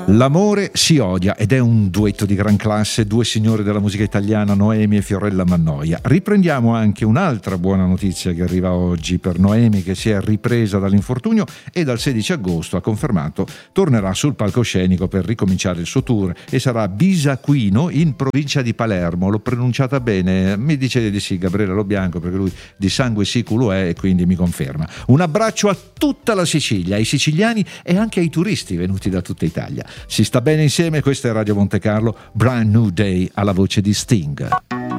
L'amore si odia ed è un duetto di gran classe, due signori della musica italiana, Noemi e Fiorella Mannoia. Riprendiamo anche un'altra buona notizia che arriva oggi per Noemi, che si è ripresa dall'infortunio e dal 16 agosto ha confermato tornerà sul palcoscenico per ricominciare il suo tour e sarà a Bisaquino in provincia di Palermo. L'ho pronunciata bene? Mi dice di sì Gabriele Lobianco, perché lui di sangue siculo è e quindi mi conferma. Un abbraccio a tutta la Sicilia, ai siciliani e anche ai turisti venuti da tutta Italia. Si sta bene insieme, questa è Radio Monte Carlo, Brand New Day alla voce di Sting.